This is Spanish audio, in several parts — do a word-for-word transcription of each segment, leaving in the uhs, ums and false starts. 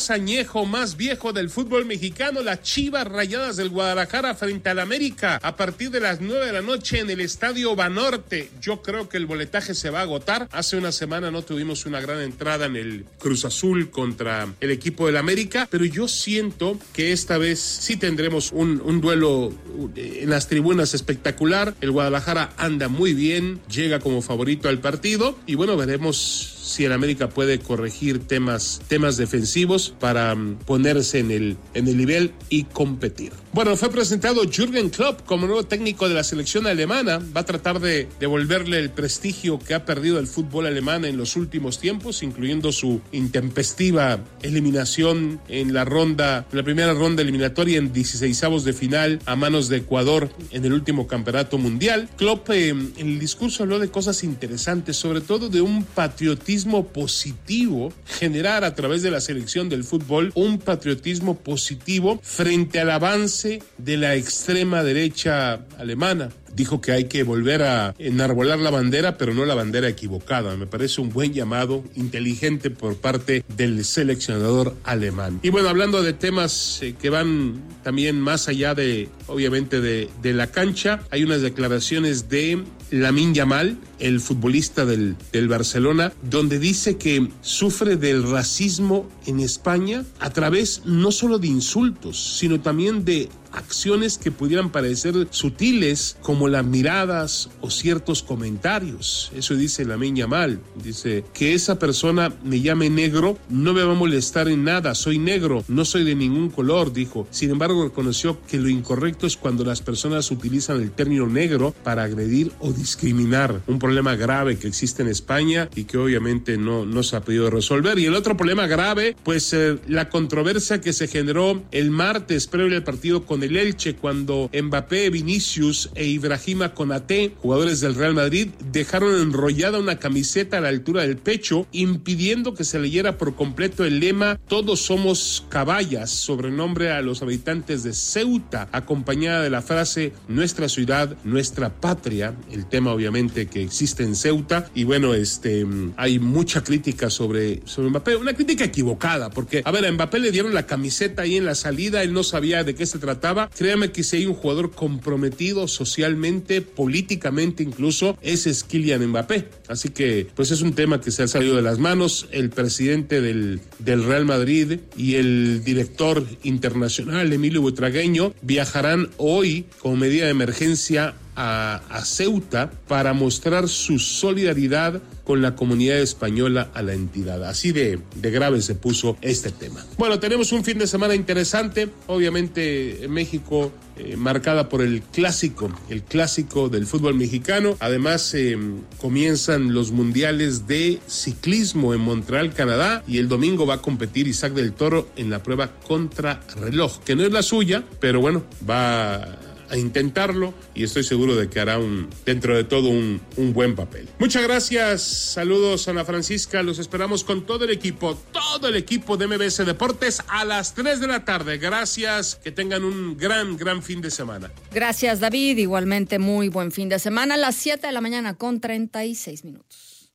añejo más viejo del fútbol mexicano, las Chivas Rayadas del Guadalajara frente al América a partir de las nueve de la noche en el Estadio Banorte. Yo creo que el boletaje se va a agotar. Hace una semana no tuvimos una gran entrada en el Cruz Azul contra el equipo del América, pero yo siento que esta vez sí tendremos un, un duelo en las tribunas espectacular. El Guadalajara anda muy bien, llega como favorito al partido y bueno, veremos si el América puede corregir temas, temas defensivos para um, ponerse en el, en el nivel y competir. Bueno, fue presentado Jürgen Klopp como nuevo técnico de la selección alemana. Va a tratar de devolverle el prestigio que ha perdido el fútbol alemán en los últimos tiempos, incluyendo su intempestiva eliminación en la ronda, en la primera ronda eliminatoria en dieciseisavos de final a manos de Ecuador en el último campeonato mundial. Klopp eh, en el discurso habló de cosas interesantes, sobre todo de un patriotismo positivo, generar a través de la selección del fútbol un patriotismo positivo frente al avance de la extrema derecha alemana. Dijo que hay que volver a enarbolar la bandera, pero no la bandera equivocada. Me parece un buen llamado, inteligente por parte del seleccionador alemán. Y bueno, hablando de temas eh, que van también más allá de, obviamente, de, de la cancha, hay unas declaraciones de Lamine Yamal, el futbolista del, del Barcelona, donde dice que sufre del racismo en España a través no solo de insultos, sino también de acciones que pudieran parecer sutiles, como las miradas o ciertos comentarios. Eso dice Lamine Yamal. Dice que esa persona me llame negro, no me va a molestar en nada, soy negro, no soy de ningún color, dijo. Sin embargo, reconoció que lo incorrecto es cuando las personas utilizan el término negro para agredir o discriminar. Un problema grave que existe en España y que obviamente no, no se ha podido resolver. Y el otro problema grave, pues eh, la controversia que se generó el martes previo al partido con el Elche, cuando Mbappé, Vinicius e Ibrahima Konaté, jugadores del Real Madrid, dejaron enrollada una camiseta a la altura del pecho, impidiendo que se leyera por completo el lema "Todos somos caballas", sobrenombre a los habitantes de Ceuta, acompañada de la frase "Nuestra ciudad, nuestra patria", el tema obviamente que existe en Ceuta. Y bueno, este hay mucha crítica sobre, sobre Mbappé, una crítica equivocada, porque a ver, a Mbappé le dieron la camiseta ahí en la salida, él no sabía de qué se trataba. Créame que si hay un jugador comprometido socialmente, políticamente incluso, ese es Kylian Mbappé. Así que pues es un tema que se ha salido de las manos. El presidente del, del Real Madrid y el director internacional Emilio Butragueño viajarán hoy como medida de emergencia a, a Ceuta para mostrar su solidaridad con la comunidad española a la entidad. Así de, de grave se puso este tema. Bueno, tenemos un fin de semana interesante, obviamente en México eh, marcada por el clásico, el clásico del fútbol mexicano. Además eh, comienzan los mundiales de ciclismo en Montreal, Canadá, y el domingo va a competir Isaac del Toro en la prueba contrarreloj, que no es la suya, pero bueno, va a intentarlo y estoy seguro de que hará un, dentro de todo un, un buen papel. Muchas gracias, saludos Ana Francisca, los esperamos con todo el equipo, todo el equipo de M B S Deportes a las tres de la tarde. Gracias, que tengan un gran, gran fin de semana. Gracias, David, igualmente muy buen fin de semana, a las siete de la mañana con treinta y seis minutos.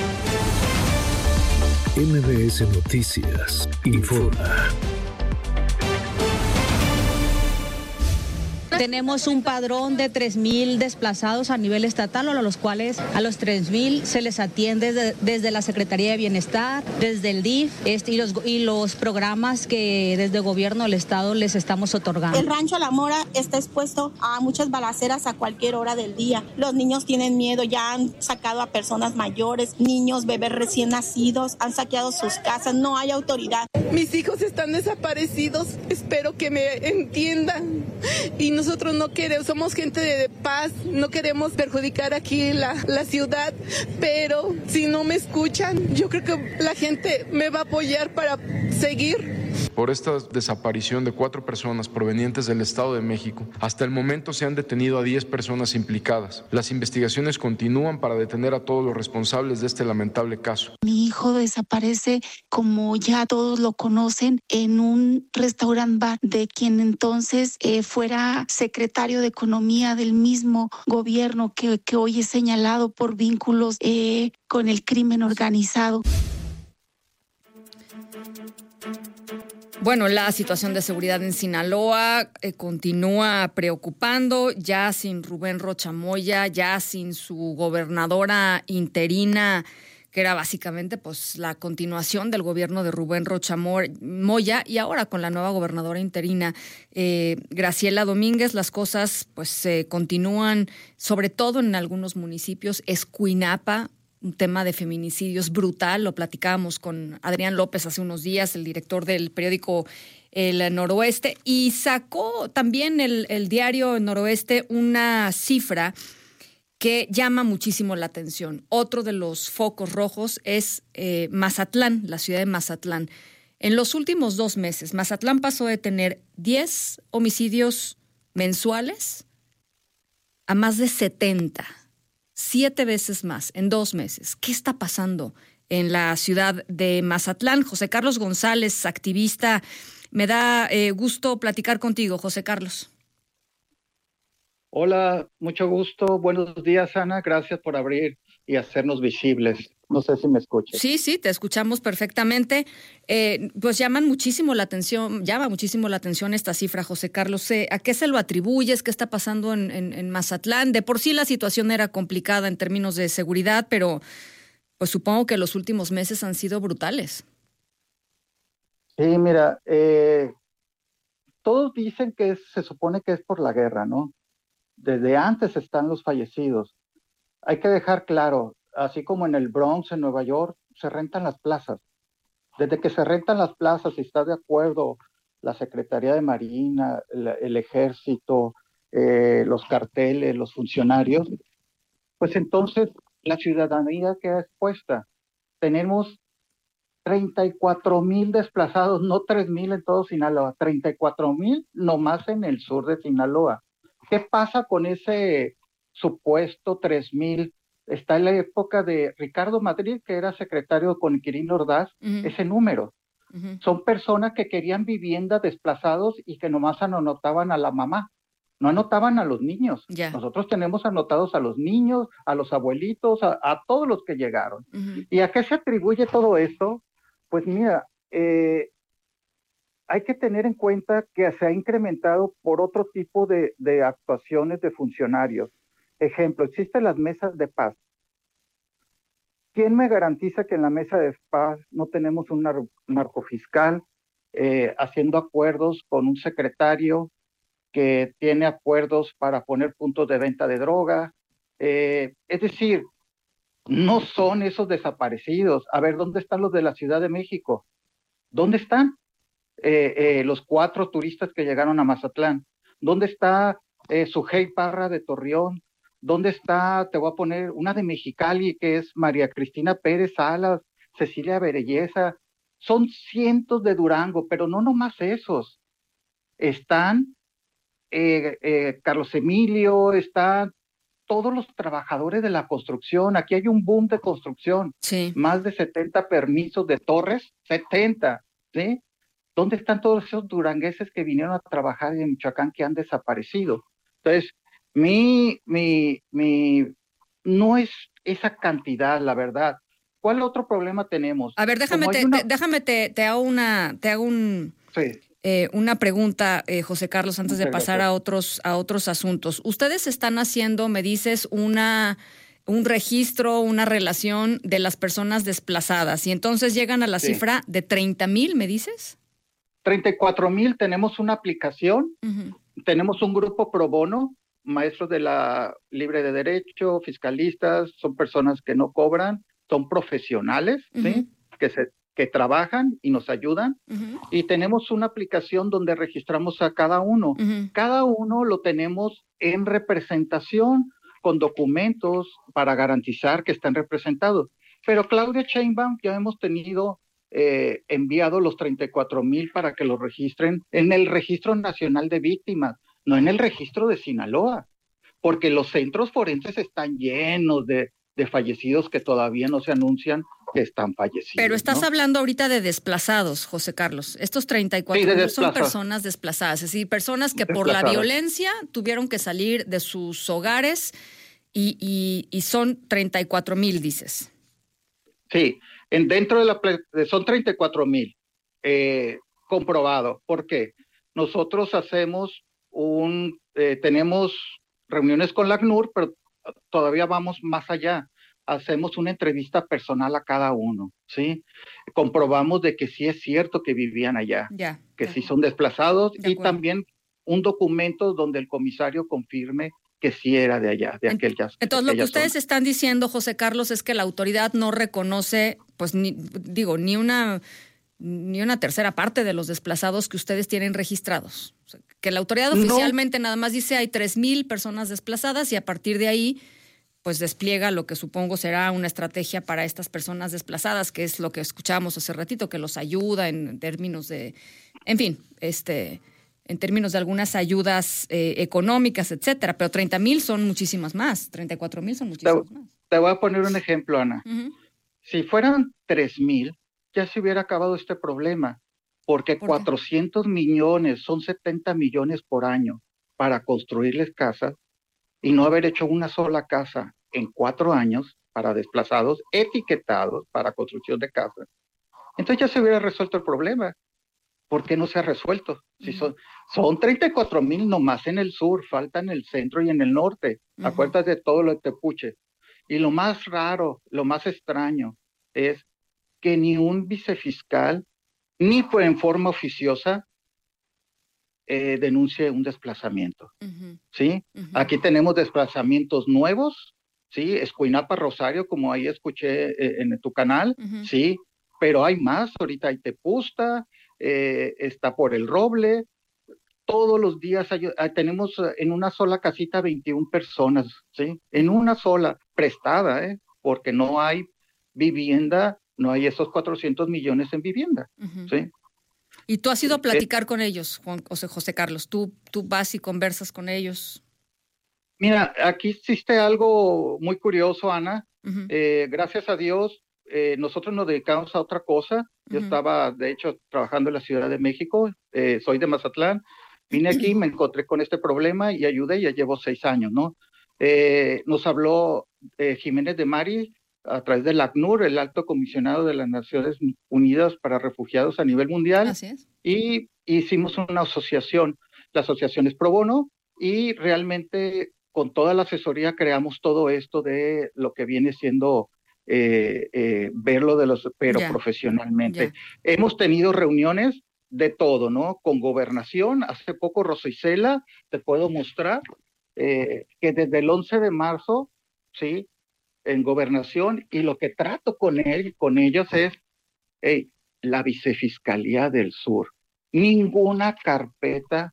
M B S Noticias informa. Tenemos un padrón de tres mil desplazados a nivel estatal, a los cuales a los tres mil se les atiende de, desde la Secretaría de Bienestar, desde el D I F este, y, los, y los programas que desde el gobierno del estado les estamos otorgando. El Rancho La Mora está expuesto a muchas balaceras a cualquier hora del día. Los niños tienen miedo, ya han sacado a personas mayores, niños, bebés recién nacidos, han saqueado sus casas, no hay autoridad. Mis hijos están desaparecidos, espero que me entiendan. Y nosotros no queremos, somos gente de paz, no queremos perjudicar aquí la, la ciudad, pero si no me escuchan, yo creo que la gente me va a apoyar para seguir. Por esta desaparición de cuatro personas provenientes del Estado de México, hasta el momento se han detenido a diez personas implicadas. Las investigaciones continúan para detener a todos los responsables de este lamentable caso. Mi hijo desaparece, como ya todos lo conocen, en un restaurant bar de quien entonces eh, fuera secretario de Economía del mismo gobierno que, que hoy es señalado por vínculos eh, con el crimen organizado. Bueno, la situación de seguridad en Sinaloa eh, continúa preocupando, ya sin Rubén Rocha Moya, ya sin su gobernadora interina, que era básicamente pues la continuación del gobierno de Rubén Rocha Moya, y ahora con la nueva gobernadora interina, eh, Graciela Domínguez, las cosas pues eh, continúan, sobre todo en algunos municipios. Escuinapa, un tema de feminicidios brutal, lo platicábamos con Adrián López hace unos días, el director del periódico El Noroeste, y sacó también el, el diario Noroeste una cifra que llama muchísimo la atención. Otro de los focos rojos es eh, Mazatlán, la ciudad de Mazatlán. En los últimos dos meses, Mazatlán pasó de tener diez homicidios mensuales a más de setenta. Siete veces más en dos meses. ¿Qué está pasando en la ciudad de Mazatlán? José Carlos González, activista. Me da eh, gusto platicar contigo, José Carlos. Hola, mucho gusto. Buenos días, Ana. Gracias por abrir y hacernos visibles. No sé si me escuchas. Sí, sí, te escuchamos perfectamente. Eh, pues llaman muchísimo la atención, llama muchísimo la atención esta cifra, José Carlos. ¿A qué se lo atribuyes? ¿Qué está pasando en, en, en Mazatlán? De por sí la situación era complicada en términos de seguridad, pero pues supongo que los últimos meses han sido brutales. Sí, mira, eh, todos dicen que es, se supone que es por la guerra, ¿no? Desde antes están los fallecidos. Hay que dejar claro, así como en el Bronx, en Nueva York, se rentan las plazas. Desde que se rentan las plazas, si está de acuerdo la Secretaría de Marina, el, el Ejército, eh, los carteles, los funcionarios, pues entonces la ciudadanía queda expuesta. Tenemos treinta y cuatro mil desplazados, no tres mil en todo Sinaloa, treinta y cuatro mil nomás en el sur de Sinaloa. ¿Qué pasa con ese supuesto tres mil? Está en la época de Ricardo Madrid, que era secretario con Quirino Ordaz, uh-huh. ese número. Uh-huh. Son personas que querían vivienda, desplazados, y que nomás anotaban a la mamá, no anotaban a los niños. Yeah. Nosotros tenemos anotados a los niños, a los abuelitos, a, a todos los que llegaron. Uh-huh. ¿Y a qué se atribuye todo esto? Pues mira, eh, hay que tener en cuenta que se ha incrementado por otro tipo de, de actuaciones de funcionarios. Ejemplo, existen las mesas de paz. ¿Quién me garantiza que en la mesa de paz no tenemos un nar- narcofiscal eh, haciendo acuerdos con un secretario que tiene acuerdos para poner puntos de venta de droga? Eh, es decir, no son esos desaparecidos. A ver, ¿dónde están los de la Ciudad de México? ¿Dónde están? Eh, eh, los cuatro turistas que llegaron a Mazatlán. ¿Dónde está eh, Sujei Parra de Torreón? ¿Dónde está, te voy a poner, una de Mexicali, que es María Cristina Pérez Salas, Cecilia Berelleza? Son cientos de Durango, pero no nomás esos. Están eh, eh, Carlos Emilio, están todos los trabajadores de la construcción. Aquí hay un boom de construcción. Sí. Más de setenta permisos de torres, setenta, ¿sí? ¿Dónde están todos esos durangueses que vinieron a trabajar en Michoacán que han desaparecido? Entonces, mi, mi, mi, no es esa cantidad, la verdad. ¿Cuál otro problema tenemos? A ver, déjame, te, una... te, déjame te, te hago una, te hago un, sí. eh, una pregunta, eh, José Carlos, antes Muchas de pasar gracias. a otros, a otros asuntos. Ustedes están haciendo, me dices, una... un registro, una relación de las personas desplazadas, y entonces llegan a la sí. cifra de treinta mil, ¿me dices? treinta y cuatro mil, tenemos una aplicación, uh-huh. tenemos un grupo pro bono, maestros de la libre de derecho, fiscalistas, son personas que no cobran, son profesionales, uh-huh. ¿sí? que, se, que trabajan y nos ayudan, uh-huh. y tenemos una aplicación donde registramos a cada uno. Uh-huh. Cada uno lo tenemos en representación, con documentos para garantizar que están representados. Pero Claudia Sheinbaum ya hemos tenido eh, enviado los treinta y cuatro mil para que los registren en el Registro Nacional de Víctimas, no en el registro de Sinaloa, porque los centros forenses están llenos de, de fallecidos que todavía no se anuncian que están fallecidos. Pero estás ¿no? hablando ahorita de desplazados, José Carlos. Estos treinta y cuatro mil sí, son personas desplazadas, es decir, personas que por la violencia tuvieron que salir de sus hogares y, y, y son treinta y cuatro mil, dices. Sí, en, dentro de la son treinta y cuatro mil. eh, comprobado. ¿Por qué? Nosotros hacemos un, eh, tenemos reuniones con la ACNUR, pero todavía vamos más allá. Hacemos una entrevista personal a cada uno, ¿sí? Comprobamos de que sí es cierto que vivían allá, ya, que ya. sí son desplazados, De y también un documento donde el comisario confirme que sí era de allá, de aquel ya. Entonces, lo que ustedes zona. están diciendo, José Carlos, es que la autoridad no reconoce, pues, ni, digo, ni una, ni una tercera parte de los desplazados que ustedes tienen registrados. O sea, que la autoridad oficialmente no. nada más dice hay tres mil personas desplazadas y a partir de ahí pues despliega lo que supongo será una estrategia para estas personas desplazadas, que es lo que escuchábamos hace ratito, que los ayuda en términos de, en fin, este, en términos de algunas ayudas eh, económicas, etcétera. Pero treinta mil son muchísimas más, treinta y cuatro mil son muchísimas te, más. Te voy a poner un ejemplo, Ana. Uh-huh. Si fueran tres mil, ya se hubiera acabado este problema, porque ¿Por cuatrocientos millones, son setenta millones por año para construirles casas, y no haber hecho una sola casa en cuatro años para desplazados etiquetados para construcción de casas. Entonces ya se hubiera resuelto el problema. ¿Por qué no se ha resuelto? Si son, son treinta y cuatro mil nomás en el sur, falta en el centro y en el norte. Uh-huh. Acuérdate de todo lo de Tepuche. Y lo más raro, lo más extraño es que ni un vicefiscal, ni en forma oficiosa, Eh, denuncie un desplazamiento, uh-huh. ¿sí? Uh-huh. Aquí tenemos desplazamientos nuevos, ¿sí? Escuinapa, Rosario, como ahí escuché eh, en tu canal, uh-huh. ¿sí? Pero hay más, ahorita hay Tepusta, eh, está por El Roble, todos los días hay, tenemos en una sola casita veintiuna personas, ¿sí? En una sola, prestada, ¿eh? Porque no hay vivienda, no hay esos cuatrocientos millones en vivienda, uh-huh. ¿sí? ¿Y tú has ido a platicar eh, con ellos, Juan, José, José Carlos? ¿Tú, ¿Tú vas y conversas con ellos? Mira, aquí existe algo muy curioso, Ana. Uh-huh. Eh, gracias a Dios, eh, nosotros nos dedicamos a otra cosa. Uh-huh. Yo estaba, de hecho, trabajando en la Ciudad de México. Eh, soy de Mazatlán. Vine aquí, me encontré con este problema y ayudé. Ya llevo seis años, ¿no? Eh, nos habló eh, Jiménez de Mari a través del ACNUR, el Alto Comisionado de las Naciones Unidas para Refugiados a nivel mundial. Así es. Y hicimos una asociación, la asociación es pro bono, y realmente con toda la asesoría creamos todo esto de lo que viene siendo eh, eh, verlo de los, pero yeah. profesionalmente. Yeah. Hemos tenido reuniones de todo, ¿no? Con gobernación, hace poco Rosa Isela, te puedo mostrar, eh, que desde el once de marzo, ¿sí?, en gobernación, y lo que trato con él, con ellos es hey, la vicefiscalía del sur. Ninguna carpeta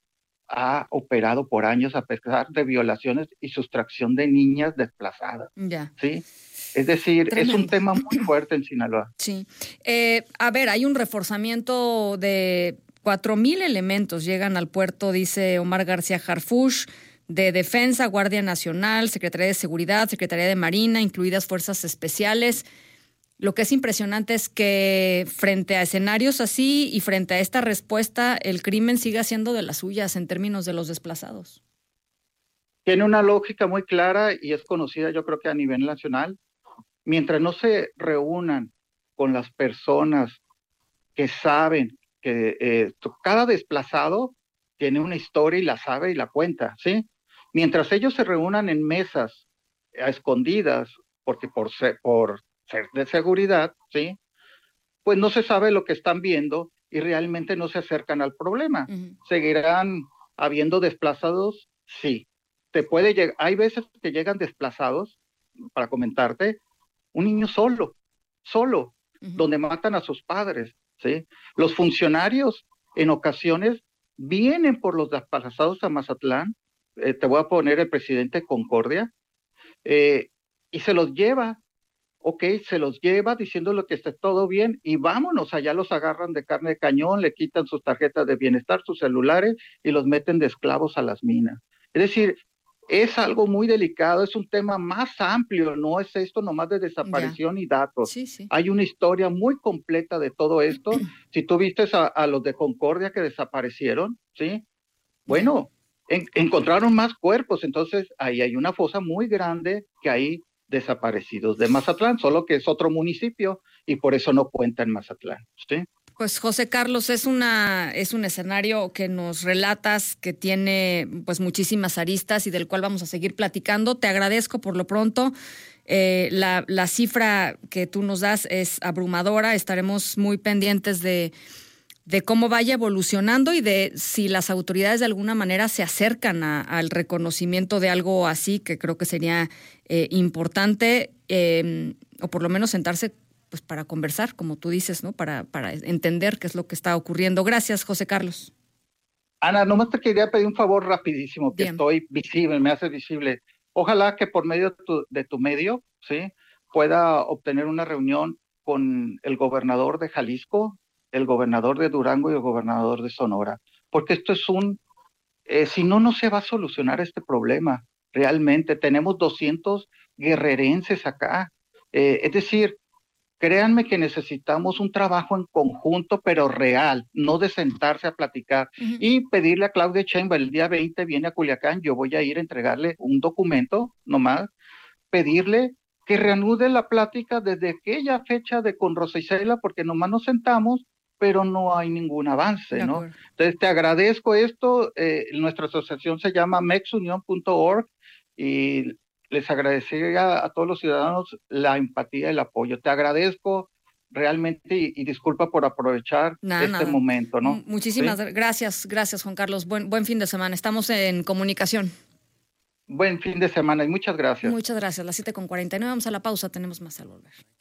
ha operado por años a pesar de violaciones y sustracción de niñas desplazadas. Ya. ¿Sí? Es decir, Tremendo. Es un tema muy fuerte en Sinaloa. Sí. Eh, a ver, hay un reforzamiento de cuatro mil elementos llegan al puerto, dice Omar García Harfuch, de Defensa, Guardia Nacional, Secretaría de Seguridad, Secretaría de Marina, incluidas Fuerzas Especiales. Lo que es impresionante es que frente a escenarios así y frente a esta respuesta, el crimen sigue siendo de las suyas en términos de los desplazados. Tiene una lógica muy clara y es conocida, yo creo que a nivel nacional. Mientras no se reúnan con las personas que saben que eh, cada desplazado tiene una historia y la sabe y la cuenta, ¿sí? Mientras ellos se reúnan en mesas a escondidas, porque por ser, por ser de seguridad, ¿sí?, pues no se sabe lo que están viendo y realmente no se acercan al problema. Uh-huh. ¿Seguirán habiendo desplazados? Sí. Te puede llegar, hay veces que llegan desplazados, para comentarte, un niño solo, solo, uh-huh. donde matan a sus padres, ¿sí? Los funcionarios en ocasiones vienen por los desplazados a Mazatlán, eh, te voy a poner el presidente Concordia, eh, y se los lleva, ok, se los lleva diciéndole que está todo bien, y vámonos, allá los agarran de carne de cañón, le quitan sus tarjetas de bienestar, sus celulares, y los meten de esclavos a las minas. Es decir, es algo muy delicado, es un tema más amplio, no es esto nomás de desaparición ya. y datos. Sí, sí. Hay una historia muy completa de todo esto. Si tú viste a, a los de Concordia que desaparecieron, ¿sí? Bueno, en, encontraron más cuerpos, entonces ahí hay una fosa muy grande que hay desaparecidos de Mazatlán, solo que es otro municipio y por eso no cuenta en Mazatlán, ¿sí? Pues José Carlos, es una es un escenario que nos relatas que tiene pues muchísimas aristas y del cual vamos a seguir platicando. Te agradezco por lo pronto. Eh, la, la cifra que tú nos das es abrumadora. Estaremos muy pendientes de, de cómo vaya evolucionando y de si las autoridades de alguna manera se acercan a, al reconocimiento de algo así, que creo que sería eh, importante, eh, o por lo menos sentarse pues para conversar, como tú dices, ¿no? Para, para entender qué es lo que está ocurriendo. Gracias, José Carlos. Ana, nomás te quería pedir un favor rapidísimo, que Bien. estoy visible, me hace visible. Ojalá que por medio de tu, de tu medio, ¿sí?, pueda obtener una reunión con el gobernador de Jalisco, el gobernador de Durango y el gobernador de Sonora, porque esto es un, eh, si no, no se va a solucionar este problema. Realmente tenemos doscientos guerrerenses acá, eh, es decir, créanme que necesitamos un trabajo en conjunto, pero real, no de sentarse a platicar. Uh-huh. Y pedirle a Claudia Sheinbaum, el día veinte viene a Culiacán, yo voy a ir a entregarle un documento nomás, pedirle que reanude la plática desde aquella fecha de con Rosa Isela, porque nomás nos sentamos, pero no hay ningún avance, ¿no? Entonces te agradezco esto, eh, nuestra asociación se llama mex union punto org y les agradecería a todos los ciudadanos la empatía y el apoyo. Te agradezco realmente y, y disculpa por aprovechar nada, este nada. momento, ¿no? Muchísimas ¿Sí? gracias, gracias Juan Carlos. Buen, buen fin de semana. Estamos en comunicación. Buen fin de semana y muchas gracias. Muchas gracias. Las siete con cuarenta y nueve, vamos a la pausa, tenemos más al volver.